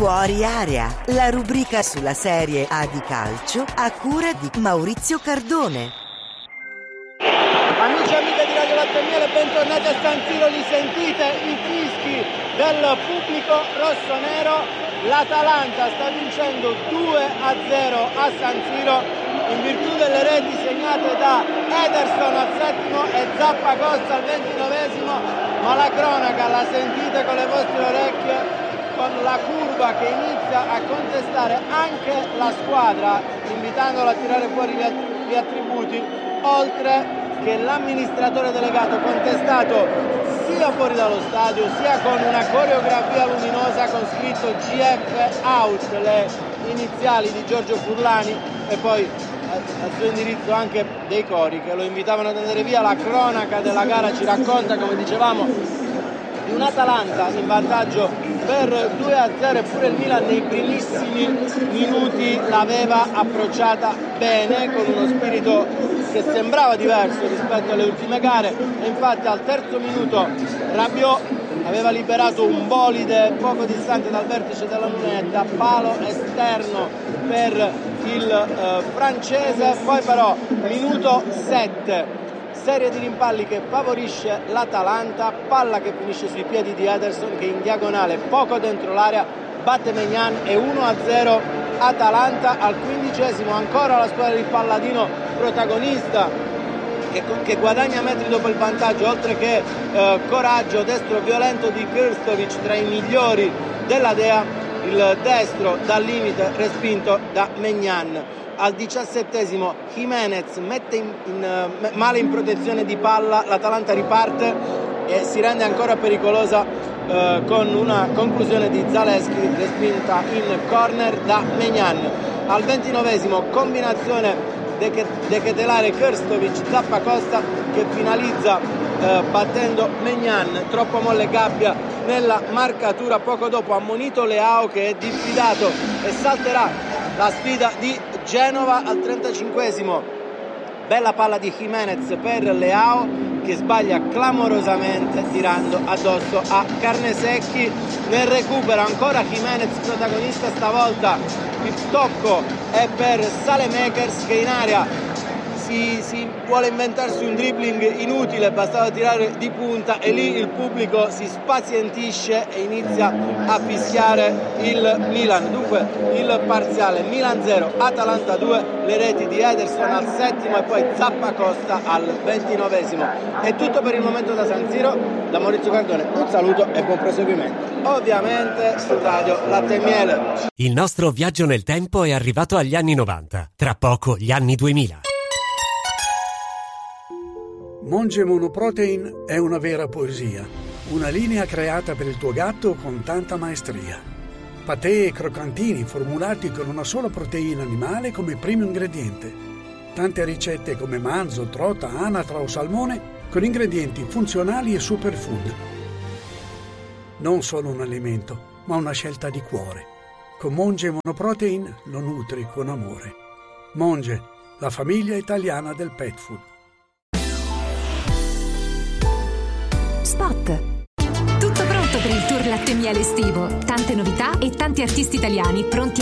Fuori area, la rubrica sulla Serie A di calcio a cura di Maurizio Cardone. Amici e amiche di Radio Latte e Miele, bentornati a San Siro. Li sentite i fischi del pubblico rossonero. L'Atalanta sta vincendo 2-0 a San Siro in virtù delle reti segnate da Ederson al settimo e Zappacosta al 29esimo, ma la cronaca la sentite con le vostre orecchie, con la curva che inizia a contestare anche la squadra, invitandola a tirare fuori gli attributi, oltre che l'amministratore delegato contestato sia fuori dallo stadio sia con una coreografia luminosa con scritto GF out, le iniziali di Giorgio Furlani, e poi al suo indirizzo anche dei cori che lo invitavano ad andare via. La cronaca della gara ci racconta, come dicevamo, di un Atalanta in vantaggio per 2-0, eppure il Milan nei primissimi minuti l'aveva approcciata bene, con uno spirito che sembrava diverso rispetto alle ultime gare, e infatti al terzo minuto Rabiot aveva liberato un bolide poco distante dal vertice della lunetta, palo esterno per il francese. Poi però minuto 7, serie di rimpalli che favorisce l'Atalanta, palla che finisce sui piedi di Ederson che in diagonale poco dentro l'area batte Maignan e 1-0 Atalanta. Al 15esimo ancora la squadra di Palladino protagonista che guadagna metri dopo il vantaggio, oltre che coraggio, destro violento di Krstovic tra i migliori della Dea, il destro dal limite respinto da Maignan. Al 17esimo Jimenez mette male in protezione di palla, l'Atalanta riparte e si rende ancora pericolosa con una conclusione di Zalewski respinta in corner da Maignan. Al 29esimo combinazione De Ketelare Krstovic Zappacosta che finalizza battendo Maignan, troppo molle Gabbia nella marcatura. Poco dopo ammonito Leao che è diffidato e salterà la sfida di Genova. Al 35esimo bella palla di Jimenez per Leao che sbaglia clamorosamente tirando addosso a Carnesecchi. Nel recupero ancora Jimenez protagonista, stavolta il tocco è per Saelemaekers che in area si vuole inventarsi un dribbling inutile, bastava tirare di punta e lì il pubblico si spazientisce e inizia a fischiare il Milan. Dunque il parziale Milan 0, Atalanta 2, le reti di Ederson al settimo e poi Zappacosta al 29esimo. È tutto per il momento da San Siro, da Maurizio Cardone un saluto e buon proseguimento, ovviamente su Radio Latte e Miele. Il nostro viaggio nel tempo è arrivato agli anni 90, tra poco gli anni 2000. Monge Monoprotein è una vera poesia, una linea creata per il tuo gatto con tanta maestria. Patè e croccantini formulati con una sola proteina animale come primo ingrediente. Tante ricette come manzo, trota, anatra o salmone con ingredienti funzionali e superfood. Non solo un alimento, ma una scelta di cuore. Con Monge Monoprotein lo nutri con amore. Monge, la famiglia italiana del pet food. Spot. Tutto pronto per il tour Latte e Miele estivo. Tante novità e tanti artisti italiani pronti